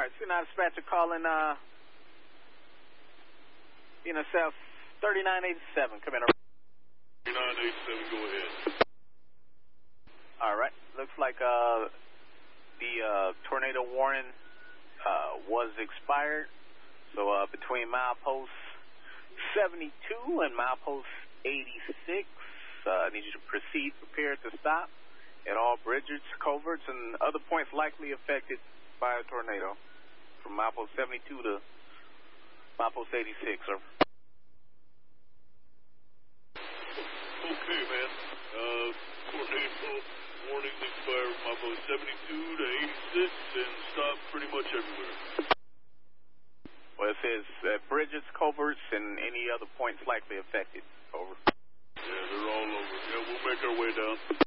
right, C9 dispatcher calling, South 3987. Come in. 3987, go ahead. All right. Looks like the tornado warning was expired. So between milepost 72 and milepost 86, I need you to proceed prepared to stop at all bridges, culverts, and other points likely affected by a tornado from milepost 72 to milepost 86, sir. Okay, man. Tornado warnings expire from milepost 72 to 86 and stop pretty much everywhere. Well, it says bridges, culverts, and any other points likely affected. Over. Yeah, they're all over. Yeah, we'll make our way down.